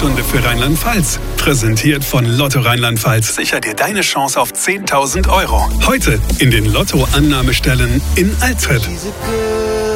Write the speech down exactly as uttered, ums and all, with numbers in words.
Stunde für Rheinland-Pfalz. Präsentiert von Lotto Rheinland-Pfalz. Sicher dir deine Chance auf zehntausend Euro. Heute in den Lotto-Annahmestellen in Alzey.